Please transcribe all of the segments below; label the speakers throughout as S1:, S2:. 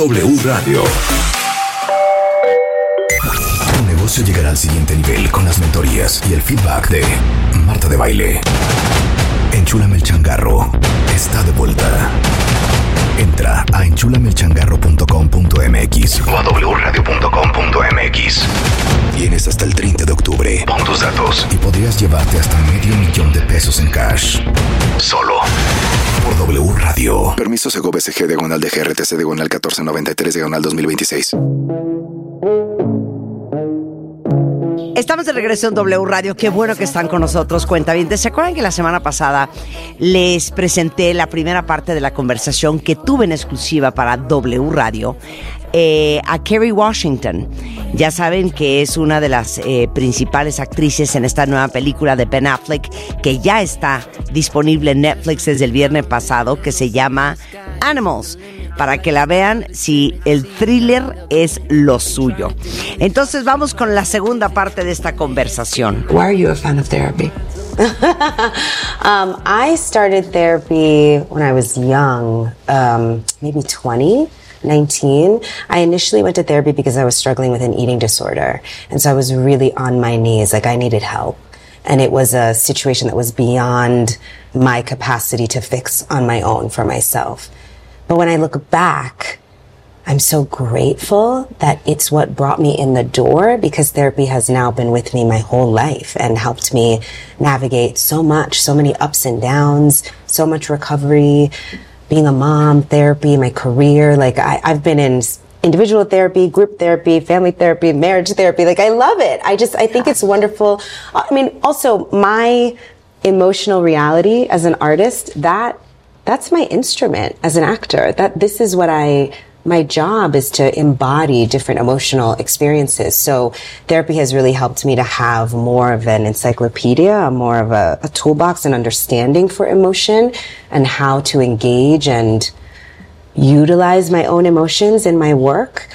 S1: W Radio. Tu negocio llegará al siguiente nivel con las mentorías y el feedback de Marta de Baile. Enchúlame el changarro está de vuelta. Entra a enchulamelchangarro.com.mx o a wradio.com.mx. Tienes hasta el 30 de octubre. Pon tus datos y podrías llevarte hasta $500,000 en cash. Solo por W Radio. Permiso Segov SG /DGRTC /1493 /2026.
S2: Estamos de regreso en W Radio. Qué bueno que están con nosotros, cuentavientes. ¿Se acuerdan que la semana pasada les presenté la primera parte de la conversación que tuve en exclusiva para W Radio a Kerry Washington? Ya saben que es una de las principales actrices en esta nueva película de Ben Affleck, que ya está disponible en Netflix desde el viernes pasado, que se llama Animals, para que la vean si el thriller es lo suyo. Entonces vamos con la segunda parte de esta conversación.
S3: Why are you a fan of therapy?
S4: I started therapy when I was young, maybe 20, 19. I initially went to therapy because I was struggling with an eating disorder. And so I was really on my knees, like I needed help. And it was a situation that was beyond my capacity to fix on my own for myself. But when I look back, I'm so grateful that it's what brought me in the door, because therapy has now been with me my whole life and helped me navigate so much, so many ups and downs, so much recovery, being a mom, therapy, my career. Like I've been in individual therapy, group therapy, family therapy, marriage therapy. Like I love it. I think it's wonderful. I mean, also my emotional reality as an artist, that's my instrument as an actor. This is what my job is to embody different emotional experiences. So therapy has really helped me to have more of an encyclopedia, more of a toolbox and understanding for emotion and how to engage and utilize my own emotions in my work.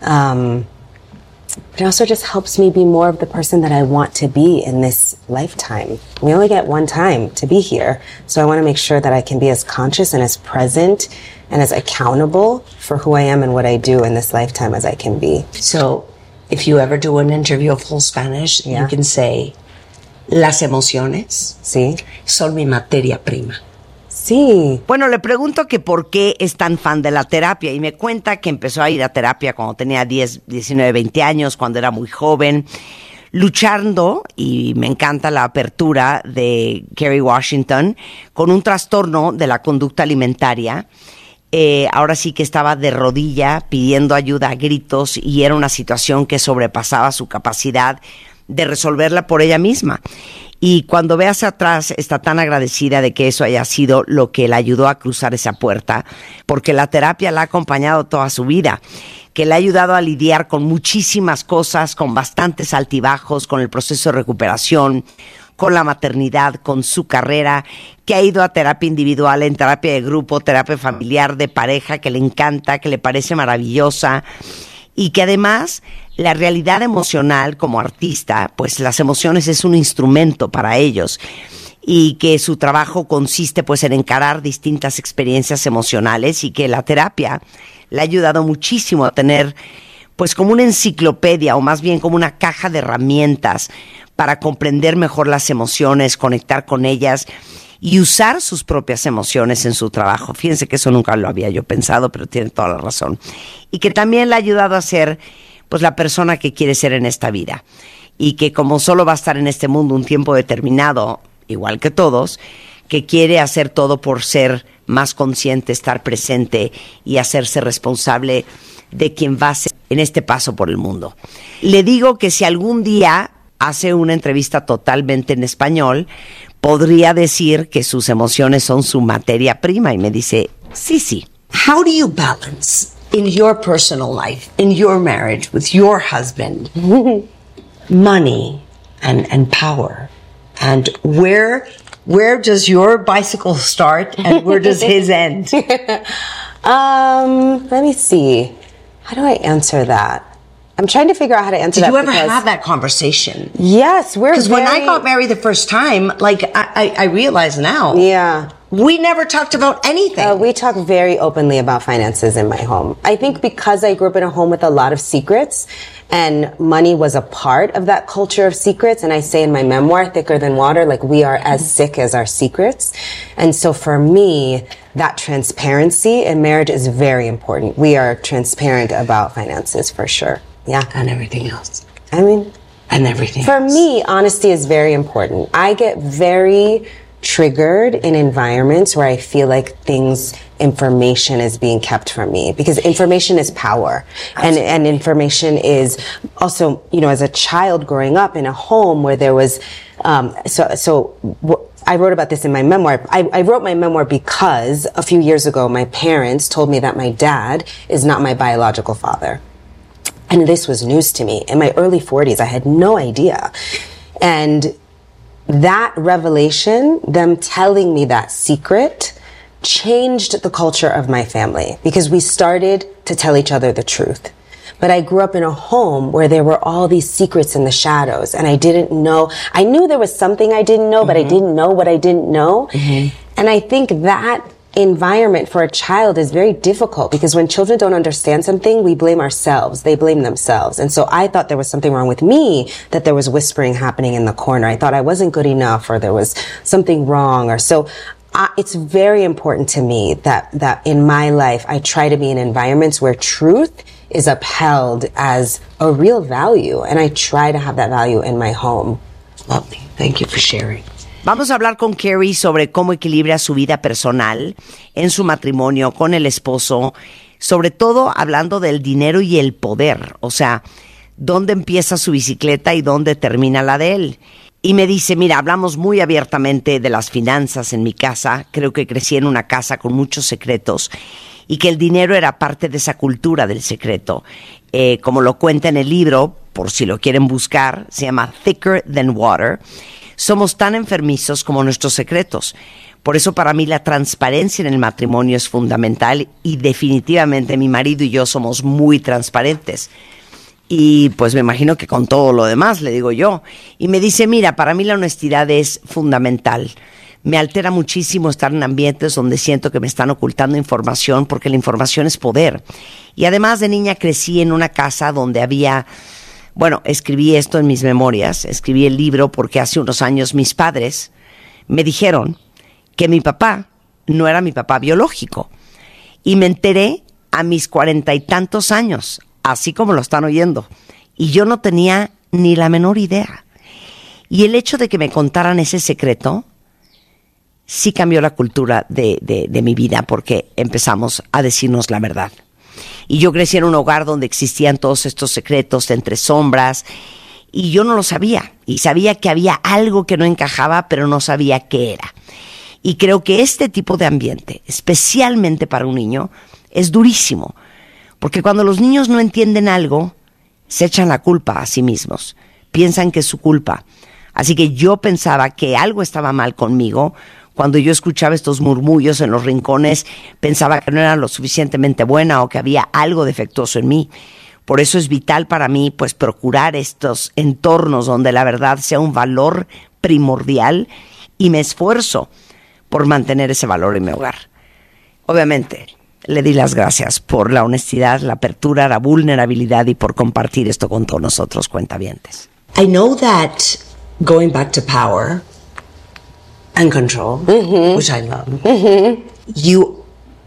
S4: But it also just helps me be more of the person that I want to be in this lifetime. We only get one time to be here. So I want to make sure that I can be as conscious and as present and as accountable for who I am and what I do in this lifetime as I can be.
S3: So if you ever do an interview of full Spanish, you can say, las emociones son mi materia prima.
S4: Sí.
S2: Bueno, le pregunto que por qué es tan fan de la terapia y me cuenta que empezó a ir a terapia cuando tenía 10, 19, 20 años, cuando era muy joven, luchando, y me encanta la apertura de Kerry Washington, con un trastorno de la conducta alimentaria. Ahora sí que estaba de rodilla pidiendo ayuda a gritos y era una situación que sobrepasaba su capacidad de resolverla por ella misma. Y cuando ve hacia atrás está tan agradecida de que eso haya sido lo que la ayudó a cruzar esa puerta, porque la terapia la ha acompañado toda su vida, que le ha ayudado a lidiar con muchísimas cosas, con bastantes altibajos, con el proceso de recuperación, con la maternidad, con su carrera, que ha ido a terapia individual, en terapia de grupo, terapia familiar, de pareja, que le encanta, que le parece maravillosa, y que además la realidad emocional como artista, pues las emociones es un instrumento para ellos, y que su trabajo consiste pues en encarar distintas experiencias emocionales, y que la terapia le ha ayudado muchísimo a tener pues como una enciclopedia, o más bien como una caja de herramientas para comprender mejor las emociones, conectar con ellas y usar sus propias emociones en su trabajo. Fíjense que eso nunca lo había yo pensado, pero tiene toda la razón. Y que también le ha ayudado a ser pues la persona que quiere ser en esta vida. Y que como solo va a estar en este mundo un tiempo determinado, igual que todos, que quiere hacer todo por ser más consciente, estar presente y hacerse responsable de quien va a ser en este paso por el mundo. Le digo que si algún día hace una entrevista totalmente en español, podría decir que sus emociones son su materia prima, y me dice, sí.
S3: How do you balance in your personal life, in your marriage, with your husband, money and power? And where does your bicycle start and where does his end?
S4: Let me see. How do I answer that? I'm trying to figure out how to answer that.
S3: Did you ever have that conversation?
S4: Yes,
S3: because when I got married the first time, like I realize now.
S4: Yeah,
S3: We never talked about anything.
S4: We talk very openly about finances in my home. I think because I grew up in a home with a lot of secrets, and money was a part of that culture of secrets. And I say in my memoir, Thicker Than Water, like we are as sick as our secrets. And so for me, that transparency in marriage is very important. We are transparent about finances for sure. Yeah.
S3: And everything else.
S4: I mean,
S3: and everything
S4: for
S3: else.
S4: me, honesty is very important. I get very triggered in environments where I feel like information is being kept from me, because information is power. And information is also, as a child growing up in a home where there was, I wrote about this in my memoir. I wrote my memoir because a few years ago, my parents told me that my dad is not my biological father. And this was news to me. In my early 40s, I had no idea. And that revelation, them telling me that secret, changed the culture of my family, because we started to tell each other the truth. But I grew up in a home where there were all these secrets in the shadows, and I didn't know. I knew there was something I didn't know, but I didn't know what I didn't know. And I think that environment for a child is very difficult, because when children don't understand something, we blame ourselves. They blame themselves. And so I thought there was something wrong with me, that there was whispering happening in the corner. I thought I wasn't good enough, or there was something wrong, or so. It's very important to me that in my life, I try to be in environments where truth is upheld as a real value. And I try to have that value in my home.
S3: Lovely. Thank you for sharing.
S2: Vamos a hablar con Carrie sobre cómo equilibra su vida personal en su matrimonio con el esposo, sobre todo hablando del dinero y el poder, o sea, dónde empieza su bicicleta y dónde termina la de él. Y me dice, mira, hablamos muy abiertamente de las finanzas en mi casa, creo que crecí en una casa con muchos secretos y que el dinero era parte de esa cultura del secreto. Como lo cuenta en el libro, por si lo quieren buscar, se llama Thicker Than Water. Somos tan enfermizos como nuestros secretos. Por eso para mí la transparencia en el matrimonio es fundamental, y definitivamente mi marido y yo somos muy transparentes. Y pues me imagino que con todo lo demás, le digo yo. Y me dice, mira, para mí la honestidad es fundamental. Me altera muchísimo estar en ambientes donde siento que me están ocultando información, porque la información es poder. Y además de niña crecí en una casa donde había... Bueno, escribí esto en mis memorias, escribí el libro porque hace unos años mis padres me dijeron que mi papá no era mi papá biológico. Y me enteré a mis 40 y tantos años, así como lo están oyendo. Y yo no tenía ni la menor idea. Y el hecho de que me contaran ese secreto sí cambió la cultura de mi vida, porque empezamos a decirnos la verdad. Y yo crecí en un hogar donde existían todos estos secretos entre sombras, y yo no lo sabía. Y sabía que había algo que no encajaba, pero no sabía qué era. Y creo que este tipo de ambiente, especialmente para un niño, es durísimo. Porque cuando los niños no entienden algo, se echan la culpa a sí mismos. Piensan que es su culpa. Así que yo pensaba que algo estaba mal conmigo. Cuando yo escuchaba estos murmullos en los rincones, pensaba que no era lo suficientemente buena o que había algo defectuoso en mí. Por eso es vital para mí, pues, procurar estos entornos donde la verdad sea un valor primordial, y me esfuerzo por mantener ese valor en mi hogar. Obviamente, le di las gracias por la honestidad, la apertura, la vulnerabilidad y por compartir esto con todos nosotros, cuentavientes.
S3: I know that going back to power and control, which I love, you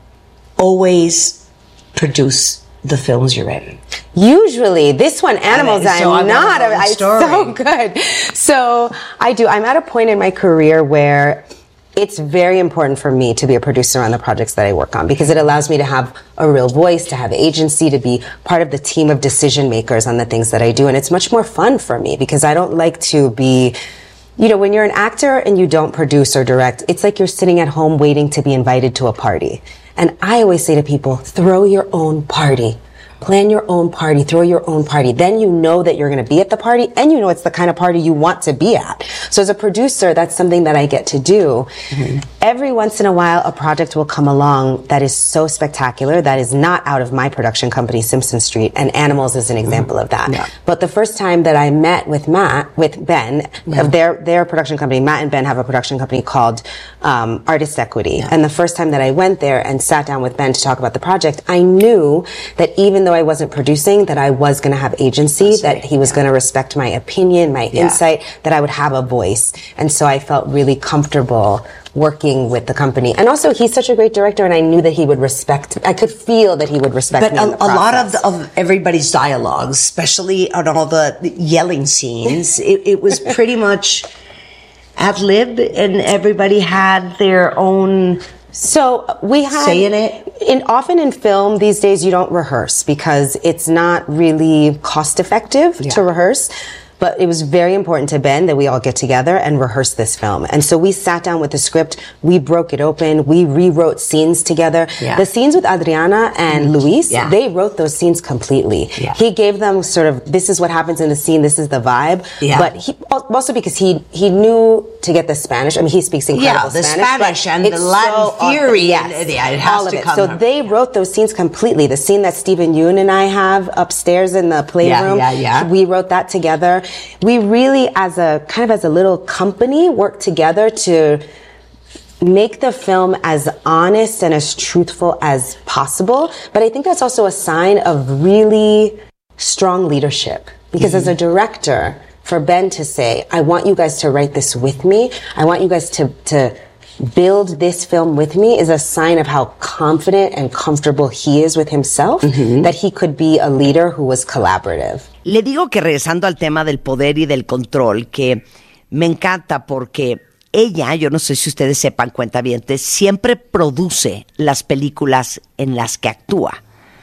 S3: always produce the films you're in.
S4: Usually, this one, Animals,
S3: so
S4: I'm not. It's so good. So I do. I'm at a point in my career where it's very important for me to be a producer on the projects that I work on, because it allows me to have a real voice, to have agency, to be part of the team of decision makers on the things that I do. And it's much more fun for me, because I don't like to be... You know, when you're an actor and you don't produce or direct, it's like you're sitting at home waiting to be invited to a party. And I always say to people, throw your own party. Plan your own party, throw your own party. Then you know that you're going to be at the party and you know it's the kind of party you want to be at. So as a producer, that's something that I get to do. Mm-hmm. Every once in a while, a project will come along that is so spectacular that is not out of my production company, Simpson Street, and Animals is an example of that. Yeah. But the first time that I met with Ben, of their production company, Matt and Ben have a production company called Artist Equity. Yeah. And the first time that I went there and sat down with Ben to talk about the project, I knew that even though I wasn't producing, that I was going to have agency, that he was going to respect my opinion, my insight, that I would have a voice. And so I felt really comfortable working with the company. And also, he's such a great director, and I knew that he would respect, I could feel that he would respect me in the process.
S2: But a lot of everybody's dialogues, especially on all the yelling scenes, it was pretty much ad-lib, and everybody had their own...
S4: So we had
S2: saying it.
S4: Often in film these days you don't rehearse because it's not really cost effective to rehearse. But it was very important to Ben that we all get together and rehearse this film. And so we sat down with the script, we broke it open, we rewrote scenes together. Yeah. The scenes with Adriana and Luis, they wrote those scenes completely. Yeah. He gave them sort of, this is what happens in the scene, this is the vibe. Yeah. But he also because he knew to get the Spanish. I mean, he speaks incredible
S2: Spanish and the Latin theory. It has
S4: all of it. So they wrote those scenes completely. The scene that Stephen Yeun and I have upstairs in the playroom, we wrote that together. We really, as a little company, worked together to make the film as honest and as truthful as possible. But I think that's also a sign of really strong leadership. Because as a director, for Ben to say, I want you guys to write this with me, I want you guys to build this film with me, is a sign of how confident and comfortable he is with himself, that he could be a leader who was collaborative.
S2: Le digo que regresando al tema del poder y del control, que me encanta porque ella, yo no sé si ustedes sepan, cuentavientes, siempre produce las películas en las que actúa.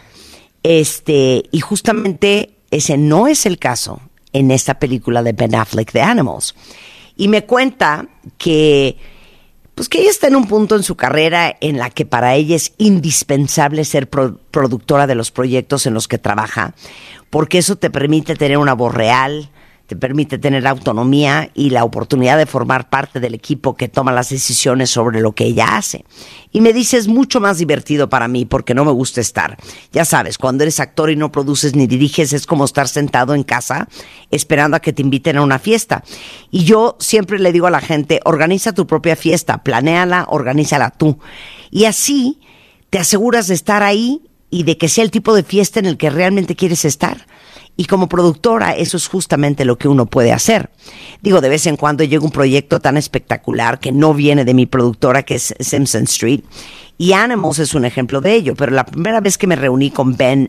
S2: Y justamente ese no es el caso en esta película de Ben Affleck de Animals. Y me cuenta que ella está en un punto en su carrera en la que para ella es indispensable ser productora de los proyectos en los que trabaja, porque eso te permite tener una voz real, te permite tener autonomía y la oportunidad de formar parte del equipo que toma las decisiones sobre lo que ella hace. Y me dice, es mucho más divertido para mí porque no me gusta estar. Ya sabes, cuando eres actor y no produces ni diriges, es como estar sentado en casa esperando a que te inviten a una fiesta. Y yo siempre le digo a la gente, organiza tu propia fiesta, planéala, organízala tú. Y así te aseguras de estar ahí y de que sea el tipo de fiesta en el que realmente quieres estar. Y como productora, eso es justamente lo que uno puede hacer. Digo, de vez en cuando llega un proyecto tan espectacular que no viene de mi productora, que es Simpson Street. Y Animals es un ejemplo de ello. Pero la primera vez que me reuní con Ben,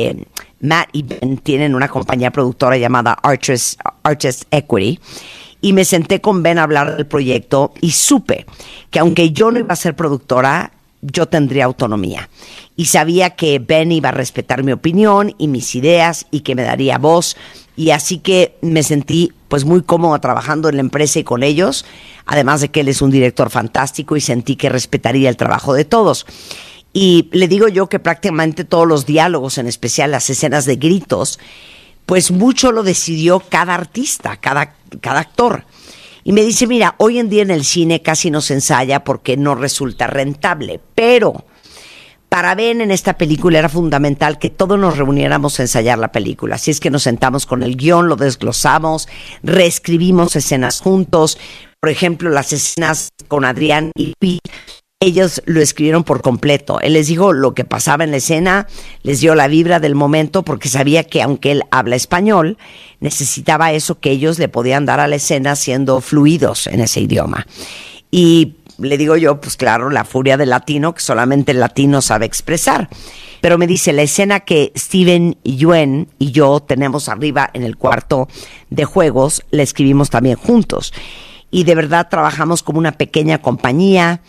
S2: Matt y Ben tienen una compañía productora llamada Artist Equity. Y me senté con Ben a hablar del proyecto y supe que aunque yo no iba a ser productora, yo tendría autonomía. Y sabía que Ben iba a respetar mi opinión y mis ideas y que me daría voz. Y así que me sentí pues muy cómoda trabajando en la empresa y con ellos. Además de que él es un director fantástico y sentí que respetaría el trabajo de todos. Y le digo yo que prácticamente todos los diálogos, en especial las escenas de gritos, pues mucho lo decidió cada artista, cada actor. Y me dice, mira, hoy en día en el cine casi no se ensaya porque no resulta rentable, pero para Ben en esta película era fundamental que todos nos reuniéramos a ensayar la película. Así es que nos sentamos con el guión, lo desglosamos, reescribimos escenas juntos. Por ejemplo, las escenas con Adrián y Pete, ellos lo escribieron por completo. Él les dijo lo que pasaba en la escena, les dio la vibra del momento porque sabía que aunque él habla español, necesitaba eso que ellos le podían dar a la escena siendo fluidos en ese idioma. Y le digo yo, pues claro, la furia del latino, que solamente el latino sabe expresar. Pero me dice, la escena que Stephen Yeun y yo tenemos arriba en el cuarto de juegos, la escribimos también juntos. Y de verdad trabajamos como una pequeña compañía.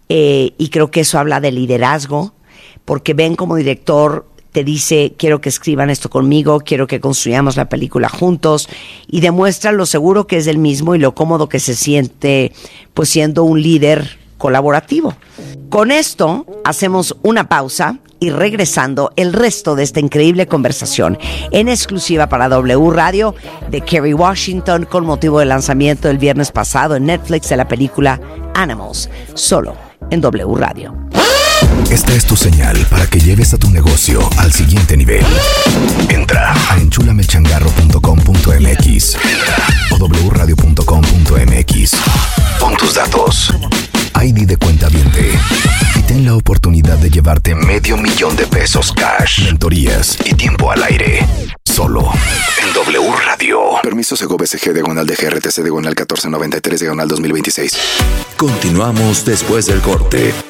S2: Y creo que eso habla de liderazgo, porque Ben como director te dice, quiero que escriban esto conmigo, quiero que construyamos la película juntos, y demuestra lo seguro que es del mismo y lo cómodo que se siente pues siendo un líder colaborativo. Con esto hacemos una pausa y regresando el resto de esta increíble conversación en exclusiva para W Radio de Kerry Washington con motivo del lanzamiento del viernes pasado en Netflix de la película Animals, solo en W Radio.
S1: Esta es tu señal para que lleves a tu negocio al siguiente nivel. Entra a enchulamechangarro.com.mx o wradio.com.mx. Pon tus datos, ID de cuentaviente y ten la oportunidad de llevarte $500,000 de pesos cash, mentorías y tiempo al aire. Solo en W Radio. Permiso Segov SG /DGRTC /1493 /2026. Continuamos después del corte.